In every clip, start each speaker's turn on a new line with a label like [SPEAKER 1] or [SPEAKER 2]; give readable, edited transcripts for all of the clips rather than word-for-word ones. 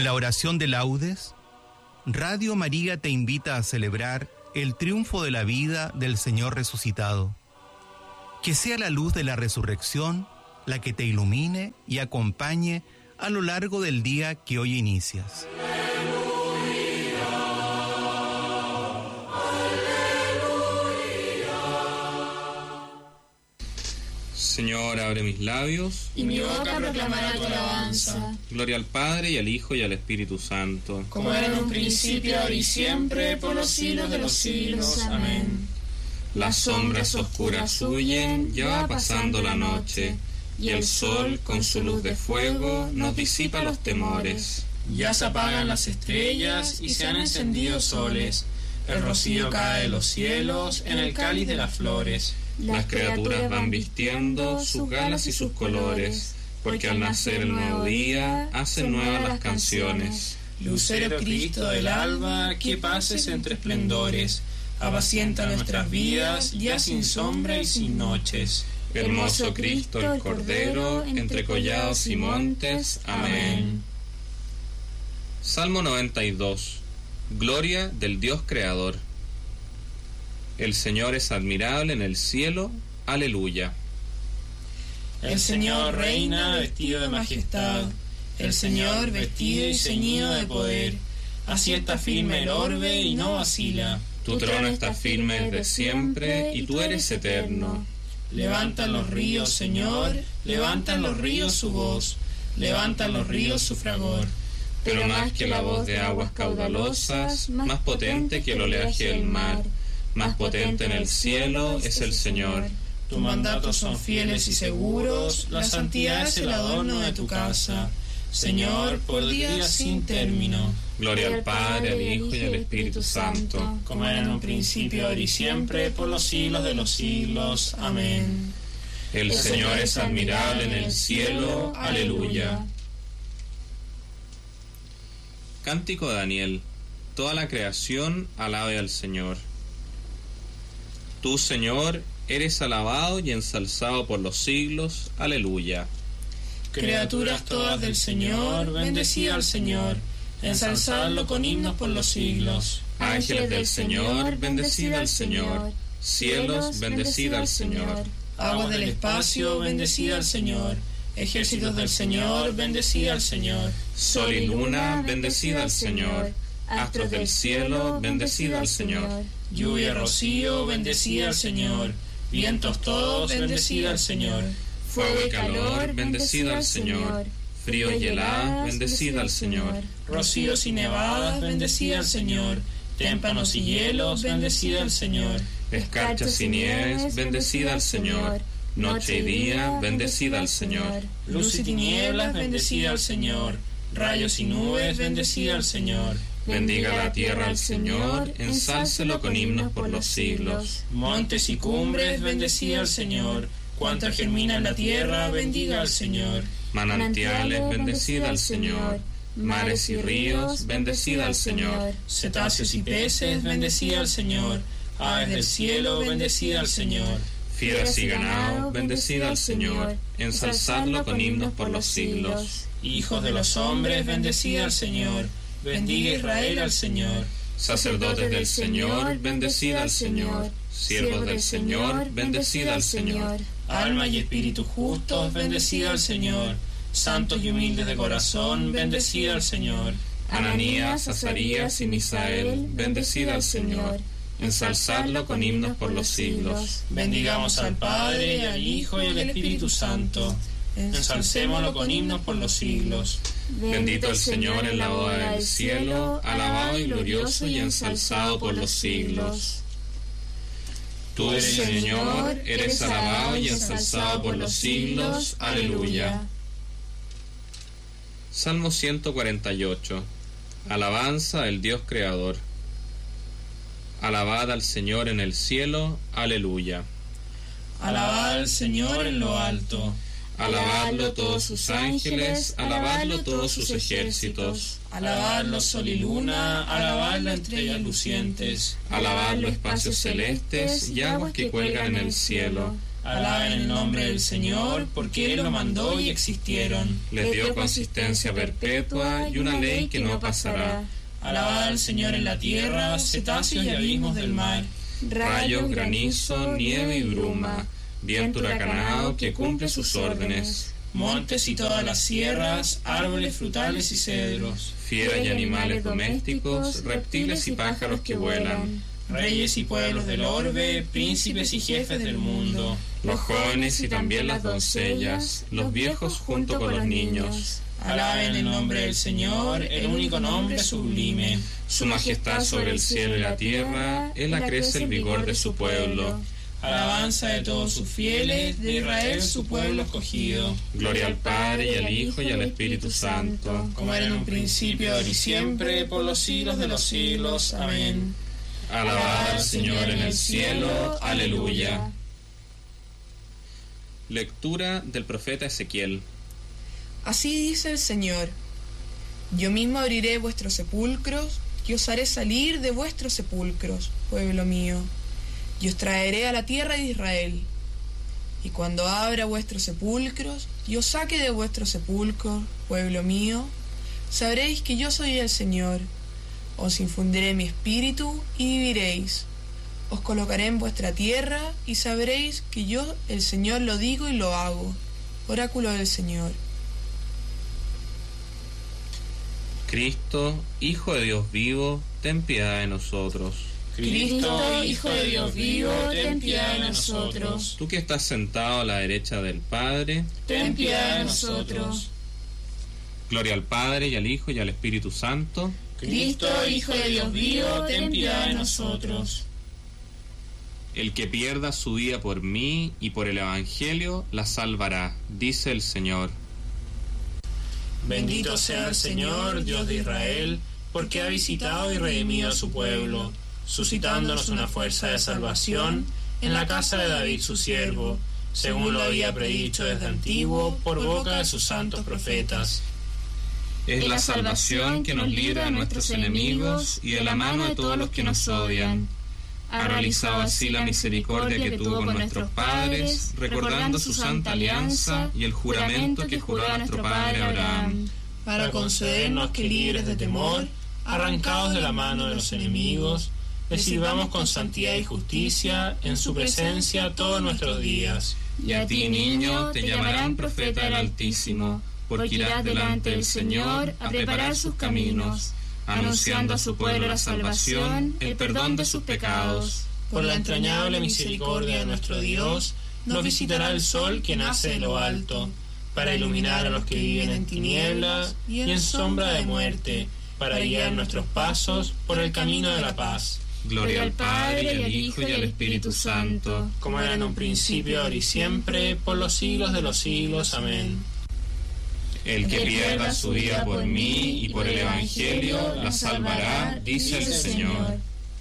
[SPEAKER 1] Con la oración de laudes, Radio María te invita a celebrar el triunfo de la vida del Señor resucitado. Que sea la luz de la resurrección la que te ilumine y acompañe a lo largo del día que hoy inicias.
[SPEAKER 2] Señor, abre mis labios,
[SPEAKER 3] y mi boca proclamará tu alabanza.
[SPEAKER 2] Gloria al Padre, y al Hijo, y al Espíritu Santo.
[SPEAKER 3] Como era en un principio, ahora y siempre, por los siglos de los siglos. Amén.
[SPEAKER 2] Las sombras oscuras huyen, ya va pasando la noche, y el sol, con su luz de fuego, nos disipa los temores.
[SPEAKER 4] Ya se apagan las estrellas y se han encendido soles. El rocío cae de los cielos en el cáliz de las flores.
[SPEAKER 2] Las criaturas van vistiendo sus galas y sus colores, porque al nacer el nuevo día hacen nuevas las canciones.
[SPEAKER 4] Lucero Cristo del alba, que pases entre esplendores, apacienta nuestras vidas ya sin sombra y sin noches.
[SPEAKER 2] Hermoso Cristo el Cordero, entre collados y montes. Amén. Salmo 92. Gloria del Dios Creador. El Señor es admirable en el cielo. Aleluya.
[SPEAKER 4] El Señor reina vestido de majestad, el Señor vestido y ceñido de poder. Así está firme el orbe y no vacila.
[SPEAKER 2] Tu trono está firme desde siempre y tú eres eterno.
[SPEAKER 4] Levantan los ríos, Señor, levantan los ríos su voz, levantan los ríos su fragor.
[SPEAKER 2] Pero más que la voz de aguas caudalosas, más potente que el oleaje del mar, más potente en el cielo es el Señor.
[SPEAKER 4] Tus mandatos son fieles y seguros, la santidad es el adorno de tu casa. Señor, por días sin término.
[SPEAKER 2] Gloria al Padre, al Hijo y al Espíritu Santo.
[SPEAKER 4] Como era en un principio, ahora y siempre, por los siglos de los siglos. Amén.
[SPEAKER 2] El Señor es admirable en el cielo. Aleluya. Cántico de Daniel. Toda la creación alabe al Señor. Tú, Señor, eres alabado y ensalzado por los siglos. Aleluya.
[SPEAKER 4] Criaturas todas del Señor, bendecid al Señor, ensalzadlo con himnos por los siglos.
[SPEAKER 2] Ángeles del Señor, bendecid al Señor. Cielos, bendecid al Señor.
[SPEAKER 4] Aguas del espacio, bendecid al Señor. Ejércitos del Señor, bendecid al Señor.
[SPEAKER 2] Sol y luna, bendecid al Señor. Astros del cielo, bendecid al Señor.
[SPEAKER 4] Lluvia y rocío, bendecid al Señor. Vientos todos, bendecid al Señor.
[SPEAKER 2] Fuego y calor, bendecid al Señor. Frío y helada, bendecid al Señor.
[SPEAKER 4] Rocíos y nevadas, bendecid al Señor. Témpanos y hielos, bendecid al Señor.
[SPEAKER 2] Escarchas y nieves, bendecid al Señor. Noche y día, bendecid al Señor.
[SPEAKER 4] Luz y tinieblas, bendecid al Señor. Rayos y nubes, bendecid al Señor.
[SPEAKER 2] Bendiga la tierra al Señor, ensálcelo con himnos por los siglos.
[SPEAKER 4] Montes y cumbres, bendecid al Señor. Cuanto germina en la tierra, bendiga al Señor.
[SPEAKER 2] Manantiales, bendecid al Señor. Mares y ríos, bendecid al Señor.
[SPEAKER 4] Cetáceos y peces, bendecid al Señor. Aves del cielo, bendecid al Señor.
[SPEAKER 2] Fieras y ganado, bendecid al Señor. Ensalzadlo con himnos por los siglos.
[SPEAKER 4] Hijos de los hombres, bendecid al Señor. Bendiga Israel al Señor.
[SPEAKER 2] Sacerdotes del Señor, bendecid al Señor. Siervos del Señor, bendecid al Señor.
[SPEAKER 4] Alma y espíritu justos, bendecid al Señor. Santos y humildes de corazón, bendecid al Señor.
[SPEAKER 2] Ananías, Azarías y Misael, bendecid al Señor. Ensalzadlo con himnos por los siglos.
[SPEAKER 4] Bendigamos al Padre, y al Hijo y al Espíritu Santo. Ensalcémoslo con himnos por los siglos.
[SPEAKER 2] Bendito el Señor en la boda del cielo, alabado y glorioso y ensalzado por los siglos. Tú, Señor, eres alabado y ensalzado por los siglos. Aleluya. Salmo 148. Alabanza al Dios Creador. Alabad al Señor en el cielo. Aleluya.
[SPEAKER 4] Alabad al Señor en lo alto.
[SPEAKER 2] Alabadlo todos sus ángeles, alabadlo todos sus ejércitos.
[SPEAKER 4] Alabadlo sol y luna, alabadlo estrellas lucientes.
[SPEAKER 2] Alabadlo espacios celestes y aguas que cuelgan en el cielo.
[SPEAKER 4] Alaben el nombre del Señor, porque Él lo mandó y existieron.
[SPEAKER 2] Les dio consistencia perpetua y una ley que no pasará.
[SPEAKER 4] Alabad al Señor en la tierra, cetáceos y abismos del mar.
[SPEAKER 2] Rayos, granizo, nieve y bruma, viento huracanado que cumple sus órdenes.
[SPEAKER 4] Montes y todas las sierras, árboles frutales y cedros.
[SPEAKER 2] Fieras y animales domésticos, reptiles y pájaros que vuelan.
[SPEAKER 4] Reyes y pueblos del orbe, príncipes y jefes del mundo.
[SPEAKER 2] Los jóvenes y también las doncellas, los viejos junto con los niños.
[SPEAKER 4] Alaben el nombre del Señor, el único nombre sublime.
[SPEAKER 2] Su majestad sobre el cielo y la tierra, Él acrece el vigor de su pueblo.
[SPEAKER 4] Alabanza de todos sus fieles, de Israel su pueblo escogido.
[SPEAKER 2] Gloria al Padre, y al Hijo, y al Espíritu Santo.
[SPEAKER 4] Como era en un principio, ahora y siempre, por los siglos de los siglos. Amén.
[SPEAKER 2] Alabad al Señor en el cielo. Aleluya. Lectura del profeta Ezequiel.
[SPEAKER 5] Así dice el Señor: yo mismo abriré vuestros sepulcros y os haré salir de vuestros sepulcros, pueblo mío, y os traeré a la tierra de Israel. Y cuando abra vuestros sepulcros y os saque de vuestros sepulcros, pueblo mío, sabréis que yo soy el Señor. Os infundiré mi espíritu y viviréis. Os colocaré en vuestra tierra y sabréis que yo, el Señor, lo digo y lo hago. Oráculo del Señor.
[SPEAKER 2] Cristo, Hijo de Dios vivo, ten piedad de nosotros.
[SPEAKER 3] Cristo, Hijo de Dios vivo, ten piedad de nosotros.
[SPEAKER 2] Tú que estás sentado a la derecha del Padre,
[SPEAKER 3] ten piedad de nosotros.
[SPEAKER 2] Gloria al Padre, y al Hijo, y al Espíritu Santo.
[SPEAKER 3] Cristo, Hijo de Dios vivo, ten piedad de nosotros.
[SPEAKER 2] El que pierda su vida por mí y por el Evangelio, la salvará, dice el Señor.
[SPEAKER 4] Bendito sea el Señor, Dios de Israel, porque ha visitado y redimido a su pueblo, suscitándonos una fuerza de salvación en la casa de David su siervo, según lo había predicho desde antiguo por boca de sus santos profetas.
[SPEAKER 2] Es la salvación que nos libra de nuestros enemigos y de la mano de todos los que nos odian. Ha realizado así la misericordia que tuvo con nuestros padres, recordando su santa alianza y el juramento que juró a nuestro padre Abraham,
[SPEAKER 4] para concedernos que, libres de temor, arrancados de la mano de los enemigos, le sirvamos con santidad y justicia en su presencia todos nuestros días.
[SPEAKER 2] Y a ti, niño, te llamarán profeta del Altísimo, porque irás delante del Señor a preparar sus caminos, anunciando a su pueblo la salvación, el perdón de sus pecados.
[SPEAKER 4] Por la entrañable misericordia de nuestro Dios, nos visitará el sol que nace de lo alto, para iluminar a los que viven en tinieblas y en sombra de muerte, para guiar nuestros pasos por el camino de la paz.
[SPEAKER 2] Gloria al Padre, y al Hijo, y al Espíritu Santo,
[SPEAKER 4] como era en un principio, ahora y siempre, por los siglos de los siglos. Amén.
[SPEAKER 2] El que pierda su vida por mí y por el Evangelio, la salvará, dice el Señor.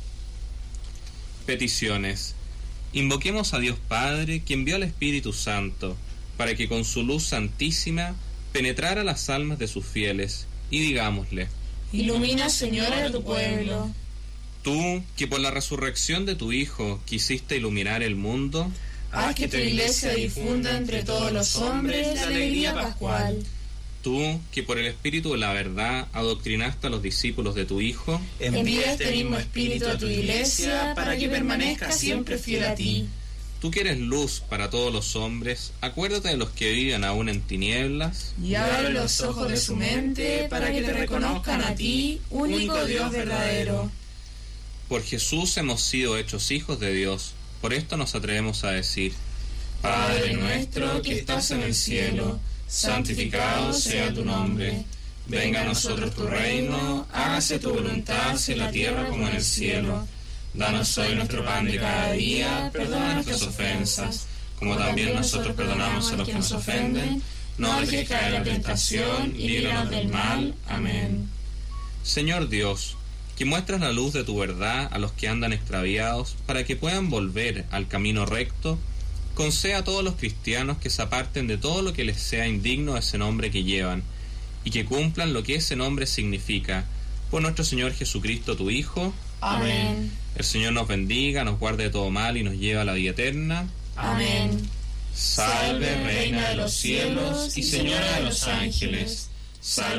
[SPEAKER 2] Peticiones. Invoquemos a Dios Padre, que envió al Espíritu Santo, para que con su luz santísima penetrara las almas de sus fieles, y digámosle:
[SPEAKER 3] ilumina, Señor, a tu pueblo.
[SPEAKER 2] Tú, que por la resurrección de tu Hijo quisiste iluminar el mundo,
[SPEAKER 3] haz que tu iglesia difunda entre todos los hombres la alegría pascual.
[SPEAKER 2] Tú, que por el Espíritu de la verdad adoctrinaste a los discípulos de tu Hijo,
[SPEAKER 3] envía este mismo Espíritu a tu iglesia para que permanezca siempre fiel a ti.
[SPEAKER 2] Tú que eres luz para todos los hombres, acuérdate de los que viven aún en tinieblas,
[SPEAKER 3] y abre los ojos de su mente para que te reconozcan a ti, único Dios verdadero.
[SPEAKER 2] Por Jesús hemos sido hechos hijos de Dios, por esto nos atrevemos a decir: Padre nuestro que estás en el cielo, santificado sea tu nombre. Venga a nosotros tu reino, hágase tu voluntad en la tierra como en el cielo. Danos hoy nuestro pan de cada día, perdona nuestras ofensas, como también nosotros perdonamos a los que nos ofenden. No nos dejes caer en la tentación y líbranos del mal. Amén. Señor Dios, que muestras la luz de tu verdad a los que andan extraviados, para que puedan volver al camino recto, concede a todos los cristianos que se aparten de todo lo que les sea indigno de ese nombre que llevan, y que cumplan lo que ese nombre significa. Por nuestro Señor Jesucristo, tu Hijo.
[SPEAKER 3] Amén.
[SPEAKER 2] El Señor nos bendiga, nos guarde de todo mal y nos lleve a la vida eterna.
[SPEAKER 3] Amén.
[SPEAKER 2] Salve, Reina de los cielos y Señora de los ángeles. Salve,